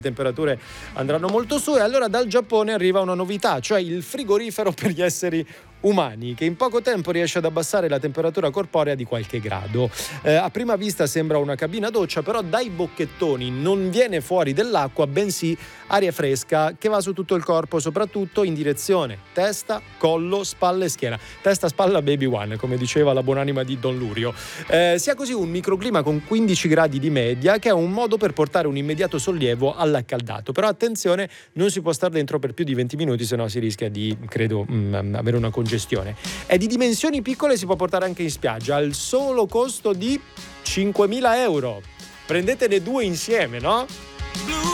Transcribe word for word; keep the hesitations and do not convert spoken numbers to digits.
temperature andranno molto su, e allora dal Giappone arriva una novità, cioè il frigorifero per gli esseri umani, che in poco tempo riesce ad abbassare la temperatura corporea di qualche grado. Eh, a prima vista sembra una cabina doccia, però dai bocchettoni non viene fuori dell'acqua, bensì aria fresca che va su tutto il corpo, soprattutto in direzione testa, collo, spalle e schiena. Testa, spalla, baby one, come diceva la buonanima di Don Lurio. Eh, sia così un microclima con quindici gradi di media, che è un modo per portare un immediato sollievo all'accaldato. Però attenzione, non si può stare dentro per più di venti minuti, se no si rischia di, credo, mh, avere una congestione. È di dimensioni piccole, si può portare anche in spiaggia, al solo costo di cinquemila euro. Prendetene due insieme, no?